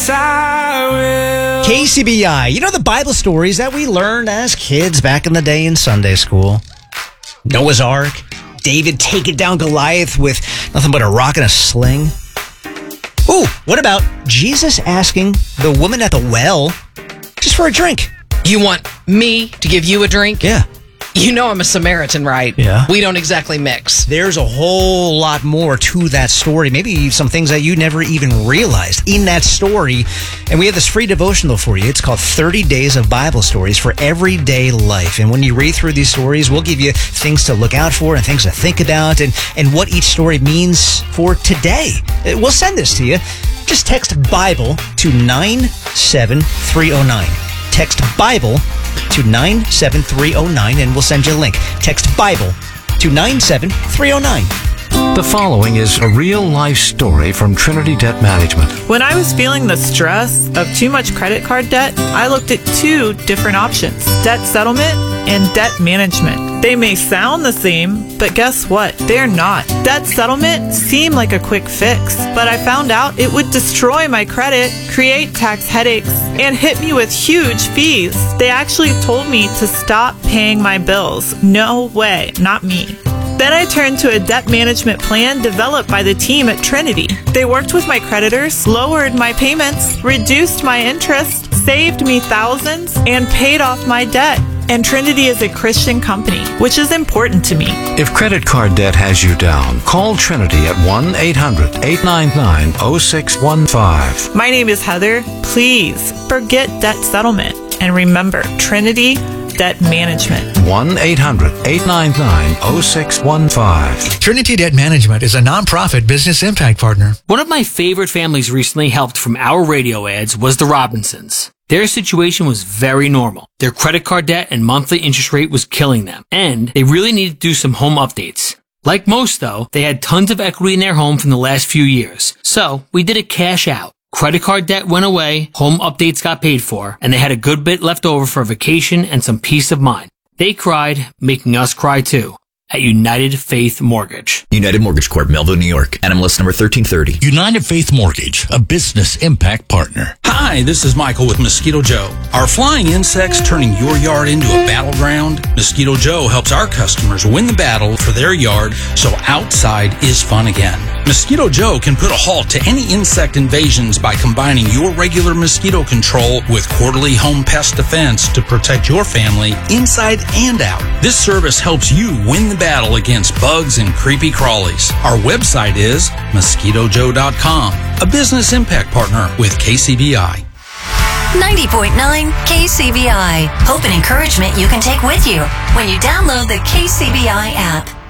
KCBI. You know the Bible stories that we learned as kids back in the day in Sunday school? Noah's Ark, David taking down Goliath with nothing but a rock and a sling. Ooh, what about Jesus asking the woman at the well just for a drink? You want me to give you a drink? Yeah. You know I'm a Samaritan, right? Yeah. We don't exactly mix. There's a whole lot more to that story. Maybe some things that you never even realized in that story. And we have this free devotional for you. It's called 30 Days of Bible Stories for Everyday Life. And when you read through these stories, we'll give you things to look out for and things to think about and what each story means for today. We'll send this to you. Just text Bible to 97309. Text Bible to 97309 and we'll send you a link. Text Bible to 97309. The following is a real-life story from Trinity Debt Management. When I was feeling the stress of too much credit card debt, I looked at two different options: debt settlement and debt management. They may sound the same, but guess what? They're not. Debt settlement seemed like a quick fix, but I found out it would destroy my credit, create tax headaches, and hit me with huge fees. They actually told me to stop paying my bills. No way, not me. Then I turned to a debt management plan developed by the team at Trinity. They worked with my creditors, lowered my payments, reduced my interest, saved me thousands, and paid off my debt. And Trinity is a Christian company, which is important to me. If credit card debt has you down, call Trinity at 1-800-899-0615. My name is Heather. Please forget debt settlement and remember Trinity Debt Management. 1-800-899-0615. Trinity Debt Management is a nonprofit business impact partner. One of my favorite families recently helped from our radio ads was the Robinsons. Their situation was very normal. Their credit card debt and monthly interest rate was killing them, and they really needed to do some home updates. Like most, though, they had tons of equity in their home from the last few years. So we did a cash out. Credit card debt went away, home updates got paid for, and they had a good bit left over for a vacation and some peace of mind. They cried, making us cry too, at United Faith Mortgage. United Mortgage Corp, Melville, New York. NMLS number 1330. United Faith Mortgage, a business impact partner. Hi, this is Michael with Mosquito Joe. Are flying insects turning your yard into a battleground? Mosquito Joe helps our customers win the battle for their yard so outside is fun again. Mosquito Joe can put a halt to any insect invasions by combining your regular mosquito control with quarterly home pest defense to protect your family inside and out. This service helps you win the battle against bugs and creepy crawlies. Our website is mosquitojoe.com, a business impact partner with KCBI. 90.9 KCBI. Hope and encouragement you can take with you when you download the KCBI app.